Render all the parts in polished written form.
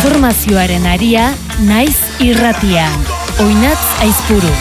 Informazioaren aria, naiz irratian. Oinatz Aizpuru.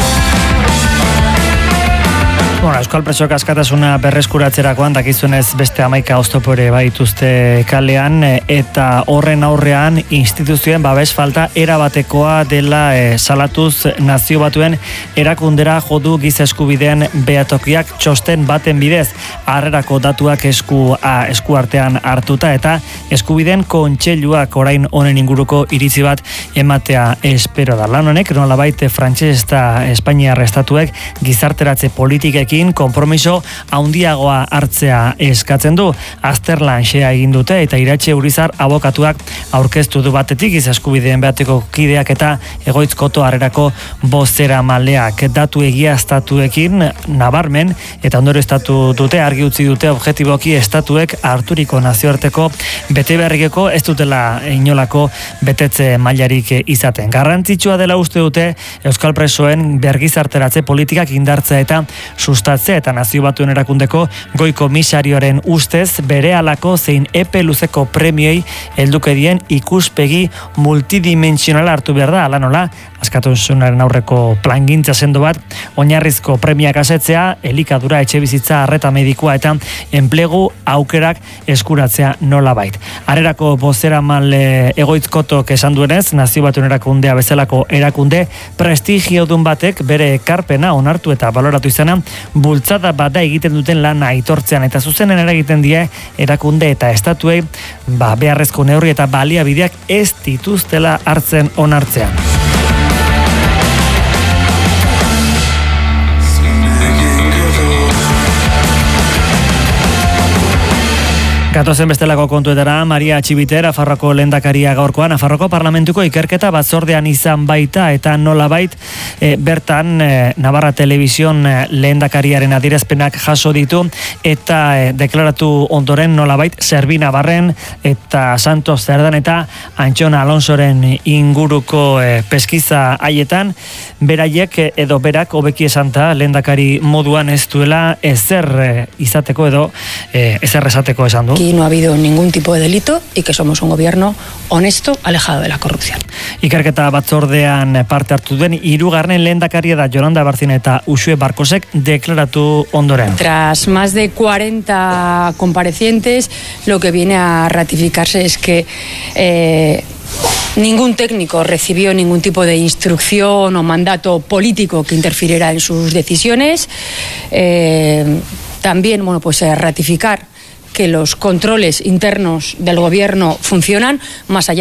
Euskal presoak askatasuna berreskuratzerakoan dakizunez beste 11 oztopore baituzte kalean, eta horren aurrean instituzioen babes falta erabatekoa dela salatuz Nazio Batuen erakundera jodu giza eskubideen behatokiak txosten baten bidez harrerako datuak esku artean hartuta eta eskubideen kontseiluak orain honen inguruko iritzi bat ematea espero da. Lan honek nolabait frantses eta espainiar estatuek gizarteratze politikekin konpromiso handiagoa hartzea eskatzen du. Azterlan xea egin dute eta Iratxe Urizar abokatuak aurkeztu du batetik giza eskubideen behateko kideak eta Egoitz Koto harrerako bozeramaileak. Datu egiaztatuekin nabarmen eta ondorioztatu dute, argi utzi dute objektiboki estatuek harturiko nazioarteko betebeharrikeko ez dutela inolako betetze mailarik izaten. Garrantzitsua dela uste dute Euskal presoen bergizarteratze politikak indartzea eta sustatzea eta Nazio Batuen erakundeko goi komisarioaren ustez berehalako zein epe luzeko premioi helduko dien ikuspegi multidimensionala hartu behar da, hala nola askatasunaren aurreko plangintza sendo bat, oinarrizko premiak asetzea, elikadura, etxebizitza, arreta medikua eta enplegu aukerak eskuratzea nolabait. Harrerako bozeramal Egoitz Kotok esan duenez, Nazio Batuen erakundea bezalako erakunde prestigiodun batek bere ekarpena onartu eta baloratu izana bultzada bada egiten duten lana aitortzean eta zuzenen eragiten die erakunde eta estatuei beharrezko neurri eta baliabideak ez dituztela hartzen onartzean. Gatozen bestelako kontuetara, Maria Txibiter, Nafarroako lehendakaria gaurkoa, Nafarroako Parlamentuko ikerketa batzordean izan baita eta nolabait bertan Navarra Telebizion lehendakariaren adierazpenak jaso ditu eta deklaratu ondoren nolabait Zerbina Barren eta Santos Zerdan eta Antxona Alonsoren inguruko peskiza haietan beraiek edo berak hobeki esanta lehendakari moduan ez duela ezer izateko edo ezer esateko esan du. Aquí no ha habido ningún tipo de delito y que somos un gobierno honesto, alejado de la corrupción. Ikerketa batzordean parte hartu den hirugarren lehendakaria da Yolanda Barcina eta Uxue Barkosek deklaratu ondoren. Tras más de 40 comparecientes, lo que viene a ratificarse es que ningún técnico recibió ningún tipo de instrucción o mandato político que interfiriera en sus decisiones. También, ratificar que los controles internos del gobierno funcionan más allá